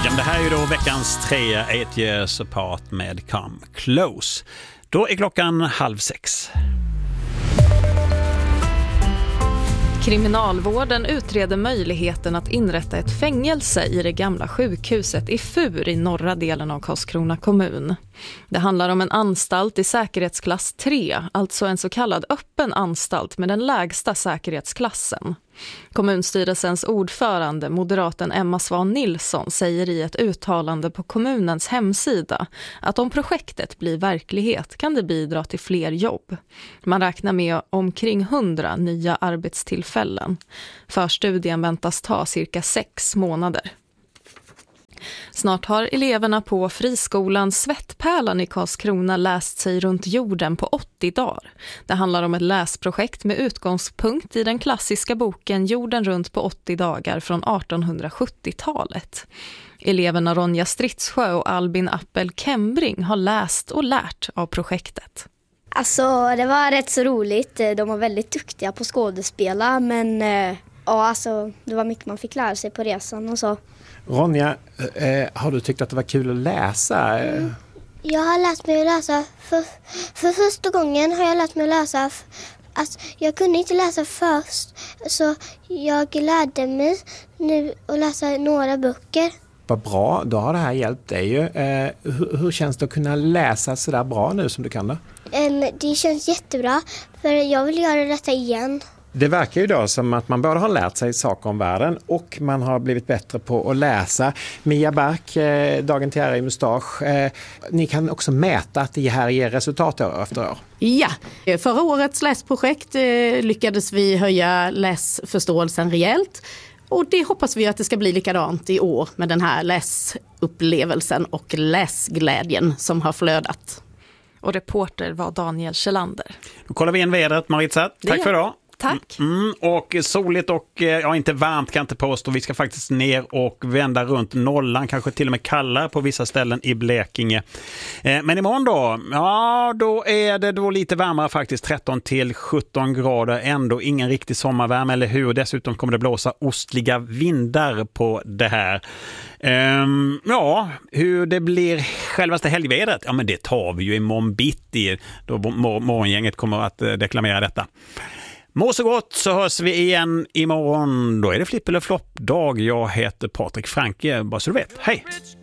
Ja, men det här är ju då veckans 3 8 Years Apart med Come Close. Då är klockan 5:30. Kriminalvården utreder möjligheten att inrätta ett fängelse i det gamla sjukhuset i Fur i norra delen av Karlskrona kommun. Det handlar om en anstalt i säkerhetsklass 3, alltså en så kallad öppen anstalt med den lägsta säkerhetsklassen. Kommunstyrelsens ordförande, moderaten Emma Svan Nilsson, säger i ett uttalande på kommunens hemsida att om projektet blir verklighet kan det bidra till fler jobb. Man räknar med omkring 100 nya arbetstillfällen. Förstudien väntas ta cirka 6 månader. Snart har eleverna på friskolan Svettpärlan i Karlskrona läst sig runt jorden på 80 dagar. Det handlar om ett läsprojekt med utgångspunkt i den klassiska boken Jorden runt på 80 dagar från 1870-talet. Eleverna Ronja Stridssjö och Albin Appel Kembring har läst och lärt av projektet. Alltså, det var rätt så roligt. De var väldigt duktiga på skådespela, men ja, alltså, det var mycket man fick lära sig på resan och så. Ronja, har du tyckt att det var kul att läsa? Jag har lärt mig att läsa. För första gången har jag lärt mig att läsa. Alltså, jag kunde inte läsa först, så jag lärde mig nu att läsa några böcker. Vad bra, då har det här hjälpt dig ju. Hur känns det att kunna läsa så där bra nu som du kan då? Det känns jättebra, för jag vill göra detta igen. Det verkar ju då som att man både har lärt sig saker om världen och man har blivit bättre på att läsa. Mia Bark, Dagen till ära i Mustasch. Ni kan också mäta att det här ger resultat år efter år. Ja, förra årets läsprojekt lyckades vi höja läsförståelsen rejält. Och det hoppas vi att det ska bli likadant i år med den här läsupplevelsen och läsglädjen som har flödat. Och reporter var Daniel Kjellander. Då kollar vi in vädret, Maritza. Tack för idag. Tack. Och soligt och inte varmt kan inte påstå. Vi ska faktiskt ner och vända runt nollan, kanske till och med kallare på vissa ställen i Blekinge. Men imorgon då, då är det då lite varmare faktiskt, 13 till 17 grader. Ändå ingen riktig sommarvärme, eller hur? Dessutom kommer det blåsa ostliga vindar på det här. Hur det blir självaste helgvädret, men det tar vi ju imorgon bitti. Då morgongänget kommer att deklamera detta. Må så gott, så hörs vi igen imorgon. Då är det flipp eller flopp dag. Jag heter Patrik Franke, bara så du vet. Hej!